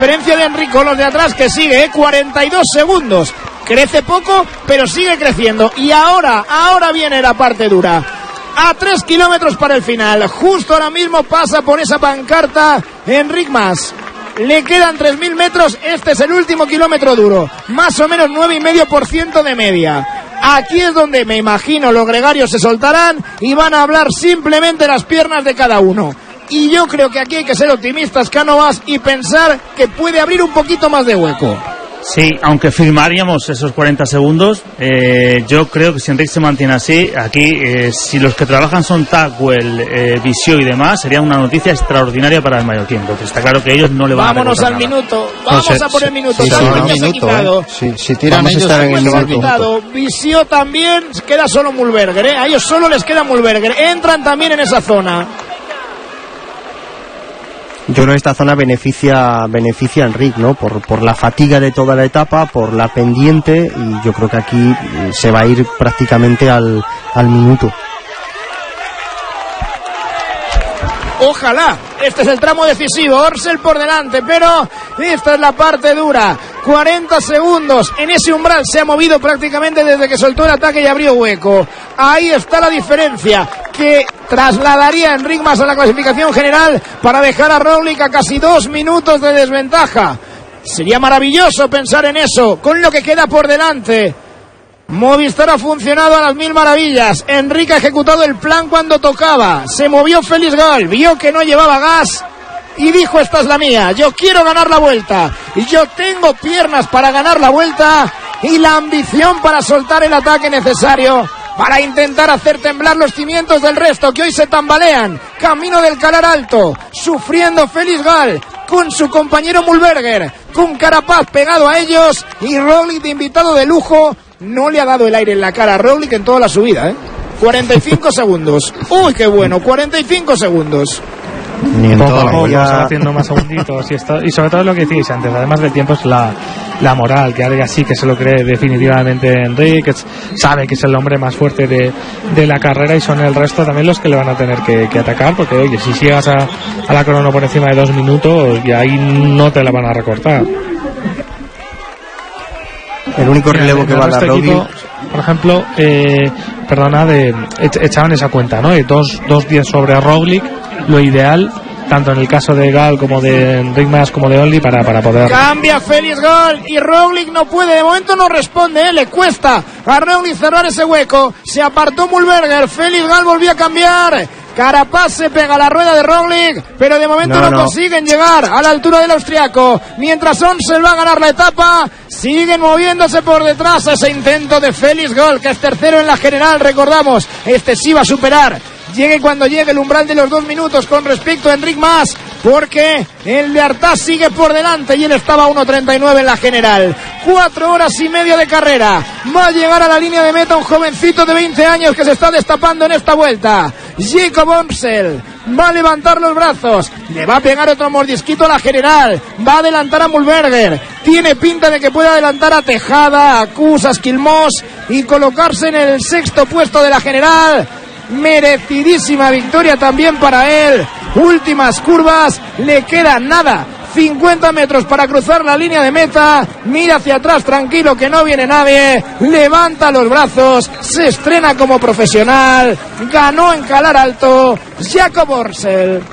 Diferencia de Enric con los de atrás, que sigue, 42 segundos. Crece poco, pero sigue creciendo. Y ahora viene la parte dura. A 3 kilómetros para el final. Justo ahora mismo pasa por esa pancarta Enric Mas. Le quedan 3.000 metros. Este es el último kilómetro duro. Más o menos 9,5% de media. Aquí es donde me imagino los gregarios se soltarán y van a hablar simplemente las piernas de cada uno. Y yo creo que aquí hay que ser optimistas, Cánovas, y pensar que puede abrir un poquito más de hueco. Sí, aunque firmaríamos esos 40 segundos, yo creo que si Enric se mantiene así, aquí, si los que trabajan son Tackwell, Visio y demás, sería una noticia extraordinaria para el mallorquín, porque está claro que ellos no le van a Vámonos al minuto, vamos a por el minuto. Si tiran ellos en el minuto. Visio también, queda solo Mühlberger, a ellos solo les queda Mühlberger, entran también en esa zona. Yo creo que esta zona beneficia a Enric, ¿no? Por la fatiga de toda la etapa, por la pendiente, y yo creo que aquí se va a ir prácticamente al minuto. Ojalá, este es el tramo decisivo, Orsel por delante, pero esta es la parte dura. 40 segundos, en ese umbral se ha movido prácticamente desde que soltó el ataque y abrió hueco. Ahí está la diferencia que trasladaría a Enric Mas a la clasificación general para dejar a Roglic a casi 2 minutos de desventaja. Sería maravilloso pensar en eso, con lo que queda por delante. Movistar ha funcionado a las 1000 maravillas. Enric ha ejecutado el plan cuando tocaba. Se movió Félix Gall, vio que no llevaba gas y dijo: esta es la mía, yo quiero ganar la vuelta, y yo tengo piernas para ganar la vuelta y la ambición para soltar el ataque necesario para intentar hacer temblar los cimientos del resto, que hoy se tambalean. Camino del Calar Alto, sufriendo Félix Gall con su compañero Mühlberger, con Carapaz pegado a ellos, y Roglic de invitado de lujo. No le ha dado el aire en la cara a Roglic en toda la subida, 45 segundos. Uy, qué bueno, 45 segundos. Poco a poco va haciendo más segunditos y sobre todo lo que decís antes, además del tiempo, es la moral, que ahora sí que se lo cree definitivamente Enric, que sabe que es el hombre más fuerte de la carrera, y son el resto también los que le van a tener que atacar, porque oye, si llegas a la crono por encima de 2 minutos, y ahí no te la van a recortar. El único relevo que va a dar Roglic, por ejemplo, echaban esa cuenta, ¿no? De 2:10 sobre Roglic, lo ideal, tanto en el caso de Gall como de Enric Mas como de Only, para poder... Cambia Félix Gall y Roglic no puede, de momento no responde, le cuesta a Roglic cerrar ese hueco. Se apartó Mühlberger, Félix Gall volvió a cambiar. Carapaz se pega a la rueda de Roglic, pero de momento no consiguen llegar a la altura del austriaco. Mientras Orsel va a ganar la etapa, siguen moviéndose por detrás a ese intento de Félix Gall, que es tercero en la general, recordamos. Este sí va a superar, llegue cuando llegue, el umbral de los 2 minutos con respecto a Enric Mas, porque el de Artás sigue por delante y él estaba a 1:39 en la general. 4 horas y media de carrera. Va a llegar a la línea de meta un jovencito de 20 años que se está destapando en esta vuelta. Jacob Orsel va a levantar los brazos, le va a pegar otro mordisquito a la general, va a adelantar a Mühlberger, tiene pinta de que puede adelantar a Tejada, a Kuss, a Skilmos y colocarse en el 6º puesto de la general. Merecidísima victoria también para él. Últimas curvas, le queda nada, 50 metros para cruzar la línea de meta. Mira hacia atrás tranquilo, que no viene nadie, levanta los brazos, se estrena como profesional. Ganó en Calar Alto Jacob Orsel.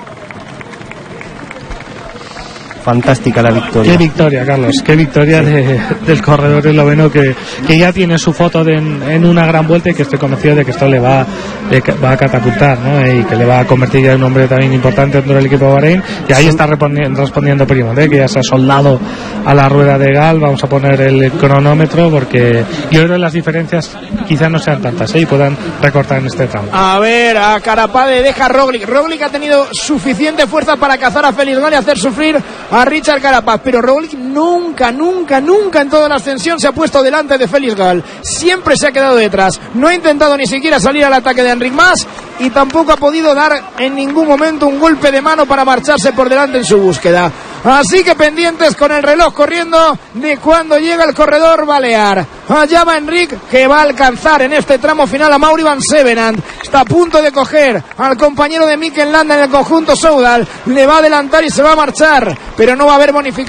Fantástica la victoria. Qué victoria, Carlos, qué victoria del corredor esloveno, que ya tiene su foto en una gran vuelta, y que estoy convencido de que esto le va a catapultar, ¿no? Y que le va a convertir ya en un hombre también importante dentro del equipo de Bahrein. Y ahí está respondiendo Primo, que ya se ha soldado a la rueda de Gall. Vamos a poner el cronómetro, porque yo creo que las diferencias quizás no sean tantas, y puedan recortar en este tramo. A ver, a Carapaz le deja Roglic. Roglic ha tenido suficiente fuerza para cazar a Félix Gall y hacer sufrir a Richard Carapaz, pero Roglic nunca en toda la ascensión se ha puesto delante de Félix Gall, siempre se ha quedado detrás, no ha intentado ni siquiera salir al ataque de Enric Mas, y tampoco ha podido dar en ningún momento un golpe de mano para marcharse por delante en su búsqueda. Así que pendientes con el reloj corriendo de cuando llega el corredor balear. Allá va Enric, que va a alcanzar en este tramo final a Mauri Van Sevenant. Está a punto de coger al compañero de Mikel Landa en el conjunto Soudal. Le va a adelantar y se va a marchar, pero no va a haber bonificación.